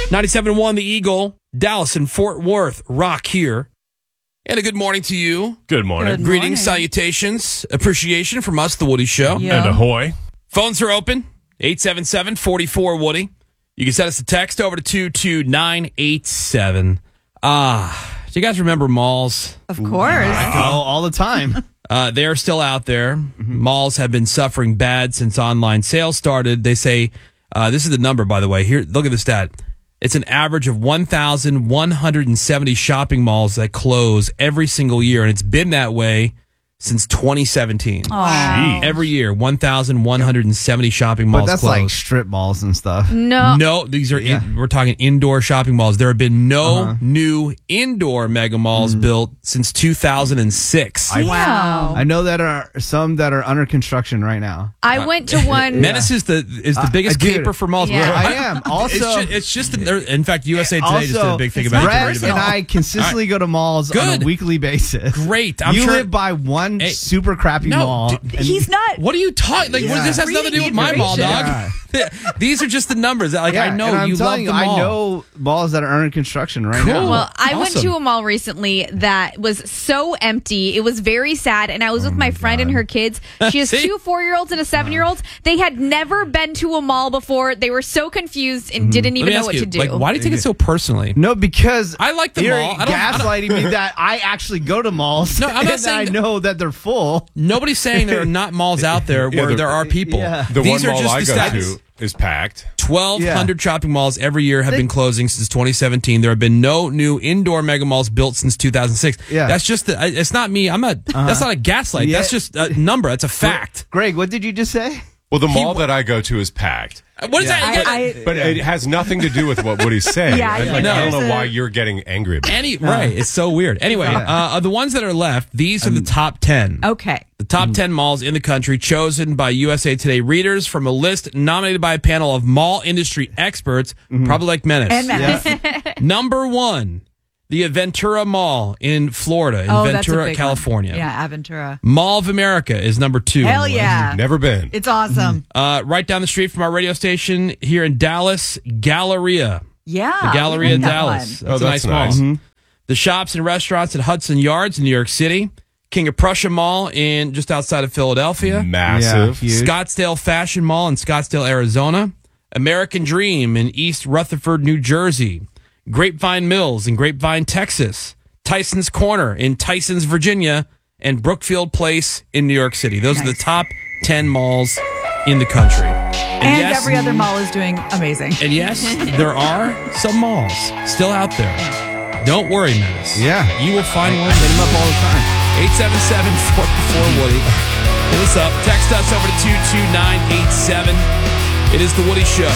97.1 The Eagle, Dallas and Fort Worth, Rock here. And a good morning to you. Good morning. Good Greetings, morning. salutations, appreciation from us, The Woody Show. Yeah. And ahoy. Phones are open, 877-44-WOODY. You can send us a text over to 22987. Do you guys remember malls? Of course. All the time. They are still out there. Malls have been suffering bad since online sales started. They say, this is the number, by the way. Here, look at the stat. It's an average of 1,170 shopping malls that close every single year, and it's been that way since 2017. Wow. Every year, 1,170 shopping malls But that's close. like strip malls and stuff. No, these are we're talking indoor shopping malls. There have been no new indoor mega malls built since 2006. Wow. I know that are some that are under construction right now. I went to one. Menace is the biggest dude, caper for malls. Yeah. I am. Also, it's just in fact, USA Today just did a big thing about it. Brett and I consistently go to malls on Good. a weekly basis. Great. I'm you sure- live by one Hey, super crappy mall. He's not. What are you talking? Like, Yeah. this has nothing to do with my mall, dog. These are just the numbers. Like, I know and I'm you love telling the mall. I know malls that are under construction right Cool. now. Well, I went Awesome. to a mall recently that was so empty. It was very sad. And I was with my friend and her kids. She has See? 2 4-year-olds and a 7-year-old. They had never been to a mall before. They were so confused and didn't Let even me know ask what you, to do. like, why do you take it so personally? No, because I like the you're mall. I don't- gaslighting me that I actually go to malls. No, I'm not and that saying- I know that they're full. Nobody's saying there are not malls out there where there are people. Yeah. The These one are mall just I the go stats. to is packed. 1,200 shopping malls every year have been closing since 2017. There have been no new indoor mega malls built since 2006. Yeah. That's just it's not me. That's not a gaslight. Yeah. That's just a number. That's a fact. Greg, what did you just say? Well, the mall that I go to is packed. What is that? But it has nothing to do with what Woody's saying. Yeah, I yeah. don't know There's why a- you're getting angry about it. Right. It's so weird. Anyway, of the ones that are left, these are the top 10. Okay. The top 10 malls in the country chosen by USA Today readers from a list nominated by a panel of mall industry experts, probably like Menace. And Menace. Number 1, the Aventura Mall in Florida, in Ventura, California. Yeah, Aventura. Mall of America is number 2. Hell yeah. Never been. It's awesome. Right down the street from our radio station here in Dallas, Galleria. Yeah. The Galleria we in like that Dallas. one. That's a nice mall. The shops and restaurants at Hudson Yards in New York City. King of Prussia Mall in just outside of Philadelphia. Massive. Yeah, huge. Scottsdale Fashion Mall in Scottsdale, Arizona. American Dream in East Rutherford, New Jersey. Grapevine Mills in Grapevine, Texas. Tyson's Corner in Tysons, Virginia. And Brookfield Place in New York City. Those are the top 10 malls in the country. And yes, every other mall is doing amazing. And yes, there are some malls still out there. Don't worry, Menace. Yeah. You will find one. Hit them up all the time. 877-44-WOODY. Hit us up. Text us over to 22987. It is The Woody Show.